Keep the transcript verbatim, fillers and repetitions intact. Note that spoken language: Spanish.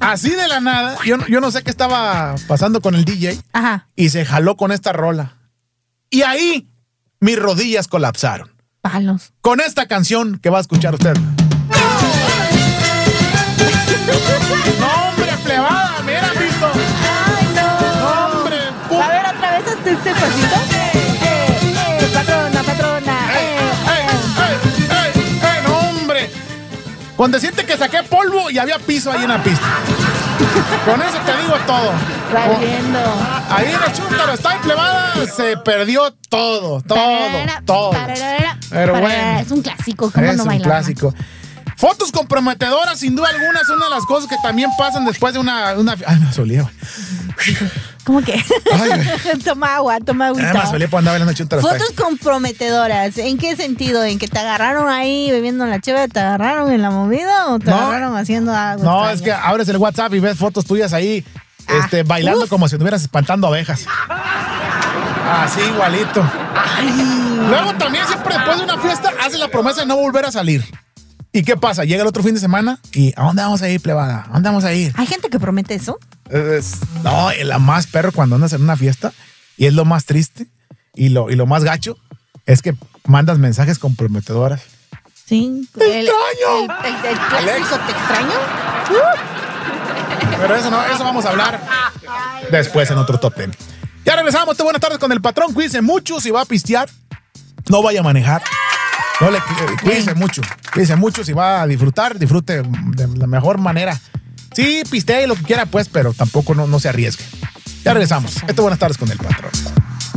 Así de la nada, yo, yo no sé qué estaba pasando con el D J. Ajá. Y se jaló con esta rola. Y ahí mis rodillas colapsaron. Palos. Con esta canción que va a escuchar usted. ¡No, hombre, plebada! ¡Mira, visto! ¡Ay, no! ¡No, hombre! ¡Pum! A ver, otra vez este, este pasito. Eh, eh, eh, patrona, patrona. ¡Ey, Eh, ey, ey, ey, ey! ¡No, hombre! Cuando siente que saqué polvo y había piso ahí en la pista. Con eso te digo todo. Valiendo. Ahí en el Chuntaro Style, plebada, se perdió todo, todo, Pararara, todo. pararara, Pero pararara. bueno. Es un clásico, ¿cómo Es no un bailar? clásico. Fotos comprometedoras, sin duda alguna, son una de las cosas que también pasan después de una... una ay, me solía, güey. ¿Cómo que? Ay, Toma agua, toma agüita. me solía por andar bailando Chuntaro Style. Fotos comprometedoras. ¿En qué sentido? ¿En que te agarraron ahí bebiendo la cheve? ¿Te agarraron en la movida o te No. agarraron haciendo algo No, extraño? es que abres el WhatsApp y ves fotos tuyas ahí, Ah, este, bailando uf. como si estuvieras espantando abejas. Así, igualito. Ay. Luego también siempre después de una fiesta haces la promesa de no volver a salir. ¿Y qué pasa? Llega el otro fin de semana y ¿a dónde vamos a ir, plebada? ¿A dónde vamos a ir? ¿Hay gente que promete eso? Es- no, la más perro cuando andas en una fiesta y es lo más triste y lo, y lo más gacho es que mandas mensajes comprometedoras. Sí. ¡Te El, extraño! el, el, el clásico, ¿te extraño? Pero eso no, eso vamos a hablar después en otro top ten. Ya regresamos, te buenas tardes con el patrón. Cuídense mucho, si va a pistear, no vaya a manejar. No le, eh, cuídense mucho, cuídense mucho, si va a disfrutar, disfrute de la mejor manera. Sí, pistee lo que quiera, pues, pero tampoco no, no se arriesgue. Ya regresamos. Esto buenas tardes con el patrón.